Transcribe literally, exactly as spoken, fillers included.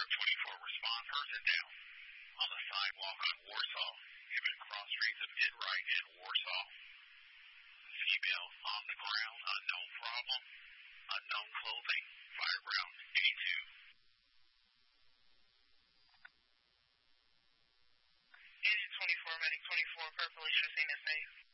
twenty-four, respond person down. On the sidewalk on Warsaw. Given cross streets of Mid-Right and Warsaw. Female on the ground, unknown problem. Unknown clothing. Fire ground eighty-two. Agent twenty-four, medic twenty-four, Purple Alicia, seen as safe.